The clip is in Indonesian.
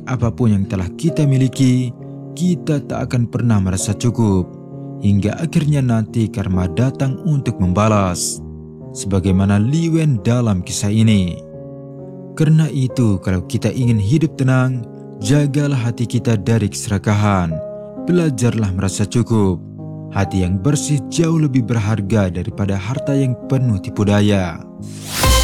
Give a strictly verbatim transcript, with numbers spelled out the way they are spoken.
apapun yang telah kita miliki, kita tak akan pernah merasa cukup, hingga akhirnya nanti karma datang untuk membalas, sebagaimana Li Wen dalam kisah ini. Karena itu, kalau kita ingin hidup tenang, jagalah hati kita dari keserakahan. Belajarlah merasa cukup. Hati yang bersih jauh lebih berharga daripada harta yang penuh tipu daya.